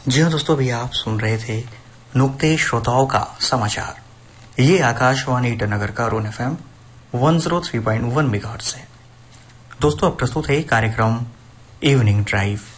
जी हाँ दोस्तों, अभी आप सुन रहे थे नुक्ते श्रोताओं का समाचार। ये आकाशवाणी ईटानगर का रोन FM 103.1 मेगाहर्ट्ज है। दोस्तों अब प्रस्तुत है कार्यक्रम इवनिंग ड्राइव।